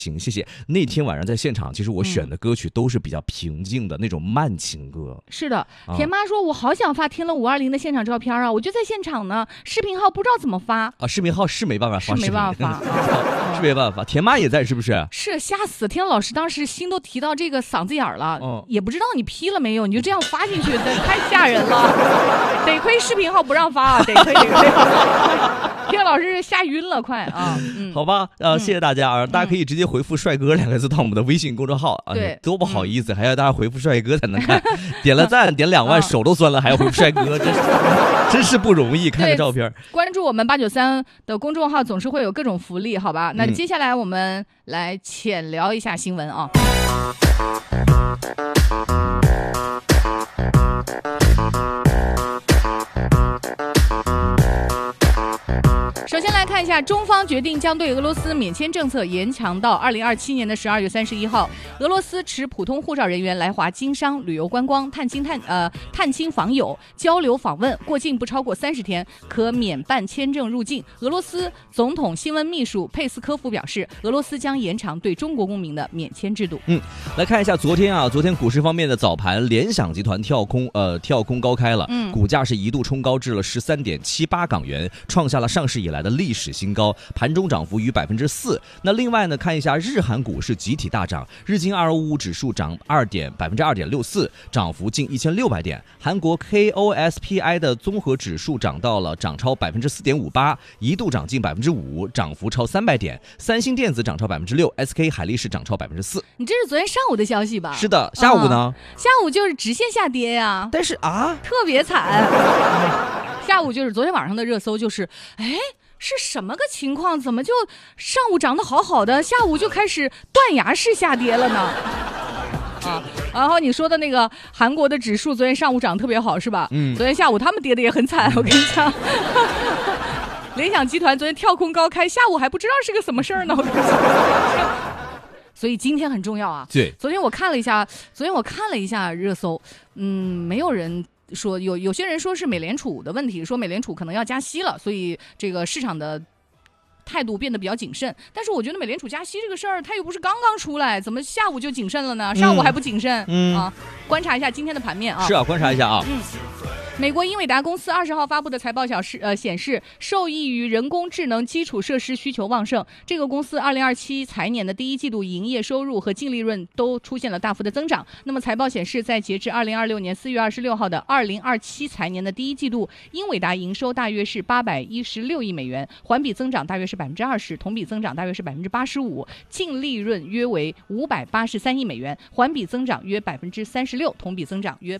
行，谢谢。那天晚上在现场，其实我选的歌曲都是比较平静的那种慢情歌。 是的，田妈说，我好想发天乐520的现场照片啊，我就在现场呢，视频号不知道怎么发啊，视频号是没办法发， 是没办法发， 是没办法发。田妈也在，是不是？ 是吓死！天乐老师当时心都提到这个嗓子眼儿了，也不知道你批了没有，你就这样发进去，太吓人了。得亏视频号不让发，得亏。天乐老师吓晕了，快啊！ 好吧，谢谢大家啊，大家可以直接回复帅哥2个字到我们的微信公众号啊， 对， 多不好意思，还要大家回复帅哥才能看，点了赞，点2万，手都酸了，还要回复帅哥，真是不容易。看个照片， 关注我们893的公众号，总是会有各种福利，好吧？那接下来我们来浅聊一下新闻啊。首先来看一下，中方决定将对俄罗斯免签政策延长到2027年的12月31号。俄罗斯持普通护照人员来华经商、旅游观光、探亲访友、交流访问，过境不超过30天，可免办签证入境。俄罗斯总统新闻秘书佩斯科夫表示，俄罗斯将延长对中国公民的免签制度。 来看一下昨天股市方面的早盘，联想集团跳空高开了，股价是一度冲高至了13.78港元，创下了上市以来的历史新高，盘中涨幅逾4%。那另外呢，看一下日韩股市集体大涨，日经255指数涨2.64%，涨幅近1600点。韩国 KOSPI 的综合指数涨超4.58%，一度涨近5%，涨幅超300点。三星电子涨超6%，SK 海力士涨超4%。 你这是昨天上午的消息吧？ 是的，下午呢？ 下午就是直线下跌呀， 但是特别惨。下午就是昨天晚上的热搜，就是是什么个情况？怎么就上午涨得好好的，下午就开始断崖式下跌了呢？然后你说的那个韩国的指数昨天上午涨特别好是吧？昨天下午他们跌的也很惨，我跟你讲。联想集团昨天跳空高开，下午还不知道是个什么事儿呢，我跟你讲。所以今天很重要啊。 对， 昨天我看了一下热搜，没有人说有些人说是美联储的问题，说美联储可能要加息了，所以这个市场的态度变得比较谨慎。但是我觉得美联储加息这个事儿，它又不是刚刚出来，怎么下午就谨慎了呢？上午还不谨慎？观察一下今天的盘面啊。 是啊，观察一下啊。 美国英伟达公司20号发布的财报显示，受益于人工智能基础设施需求旺盛，这个公司2027财年的第一季度营业收入和净利润都出现了大幅的增长。那么财报显示，在截至2026年4月26号的2027财年的第一季度，英伟达营收大约是816亿美元，环比增长大约是20%，同比增长大约是85%，净利润约为583亿美元，环比增长约36%，同比增长约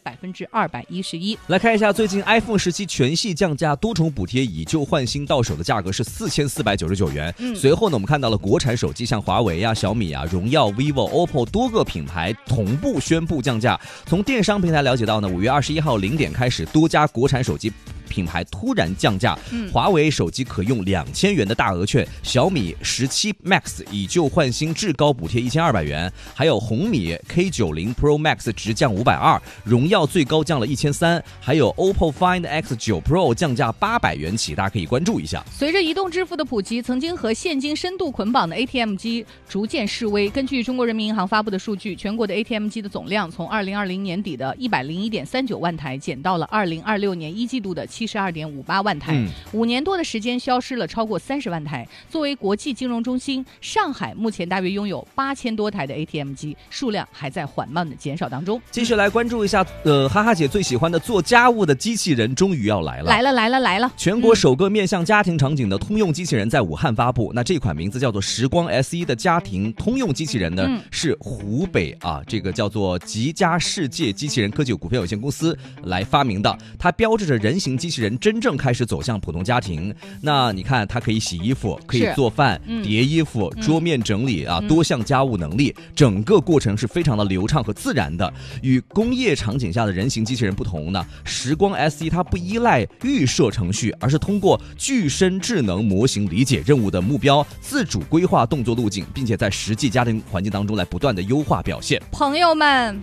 211%。 来看一下最近 iPhone 17全系降价，多重补贴以旧换新，到手的价格是4499元。随后呢，我们看到了国产手机，像华为啊、小米啊、荣耀、vivo、OPPO 多个品牌同步宣布降价。从电商平台了解到呢，5月21号0点开始，多家国产手机品牌突然降价，华为手机可用2000元的大额券，小米17 Max 以旧换新至高补贴1200元，还有红米 K90 Pro Max 直降520，荣耀最高降了1300，还有 OPPO Find X9 Pro 降价800元起，大家可以关注一下。 随着移动支付的普及，曾经和现金深度捆绑的 ATM 机逐渐式微。根据中国人民银行发布的数据，全国的 ATM 机的总量从2020年底的101.39万台减到了2026年一季度的72.58万台，5年多的时间消失了超过30万台。作为国际金融中心，上海目前大约拥有8000多台的 ATM 机，数量还在缓慢的减少当中。 继续来关注一下，哈哈姐最喜欢的做家务的机器人终于要来了。全国首个面向家庭场景的通用机器人在武汉发布。那这款名字叫做时光 S1 的家庭通用机器人呢，是湖北这个叫做吉家世界机器人科技股份有限公司来发明的。它标志着人形机器人真正开始走向普通家庭。那你看，它可以洗衣服，可以做饭、叠衣服、桌面整理多项家务能力，整个过程是非常的流畅和自然的。与工业场景下的人形机器人不同呢，时光 S1 它不依赖预设程序，而是通过具身智能模型理解任务的目标，自主规划动作路径，并且在实际家庭环境当中来不断的优化表现。 朋友们，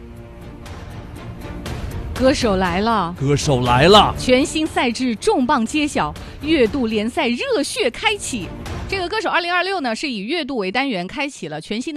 歌手来了！ 全新赛制重磅揭晓，月度联赛热血开启。 这个歌手2026呢是以月度为单元，开启了全新的